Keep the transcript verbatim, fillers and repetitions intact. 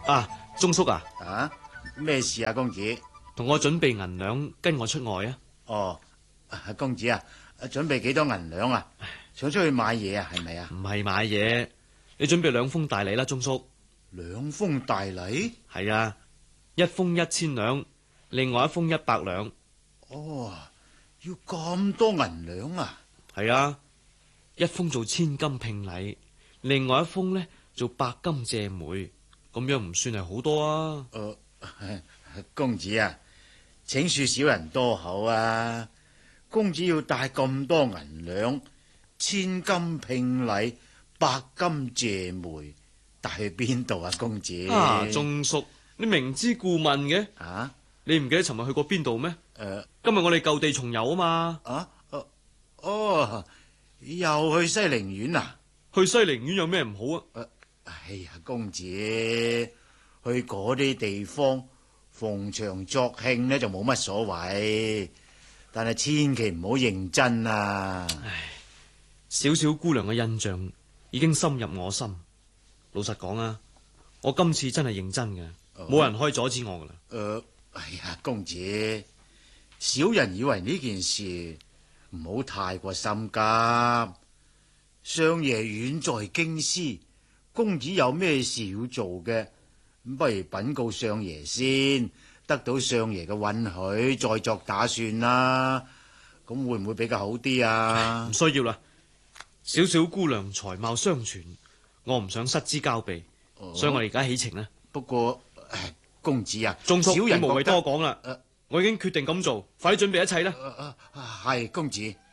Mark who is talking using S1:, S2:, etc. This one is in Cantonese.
S1: 啊，鐘叔啊，
S2: 啊，咩事啊，公子？
S1: 同我準備銀兩，跟我出外啊！
S2: 哦，公子啊，準備幾多銀兩啊？想出去買嘢啊，係咪啊？
S1: 唔係買嘢，你準備兩封大禮啦，鐘叔。
S2: 兩封大禮？
S1: 係啊，一封一千兩，另外一封一百兩。
S2: 哦，要咁多銀兩啊？
S1: 係啊，一封做千金聘禮，另外一封呢做百金謝媒，咁樣唔算係好多啊。
S2: 誒、呃，公子啊，請恕小人多口啊！公子要帶咁多銀兩，千金聘禮，百金謝媒，帶去邊度啊？公子
S1: 啊，鐘叔，你明知故問嘅。
S2: 啊？
S1: 你唔記得尋日去過邊度咩？
S2: 誒、呃，
S1: 今日我哋舊地重遊啊嘛。
S2: 啊？哦，哦，又去西陵苑啊？
S1: 去西陵苑有咩唔好啊？
S2: 誒，哎呀，公子去嗰啲地方逢場作興呢就冇乜所謂，但係千祈唔好認真啊！
S1: 唉，小小姑娘嘅印象已經深入我心。老實講啊，我今次真係認真嘅，冇、哦、人可以阻止我噶啦。
S2: 誒、呃，哎呀，公子，小人以為呢件事唔好太過心急。相爺遠在京師，公子有咩事要做嘅，咁不如稟告相爺先，得到相爺嘅允許，再作打算啦。咁會唔會比較好啲啊？
S1: 唔需要啦，小小姑娘才貌雙全，我唔想失之交臂，哦、所以我哋而家起程啦。
S2: 不過，公子啊，
S1: 鐘叔，
S2: 小人
S1: 無謂多講啦。
S2: 呃、
S1: 我已經決定咁做，快啲準備一切啦。
S2: 係、呃呃、公子。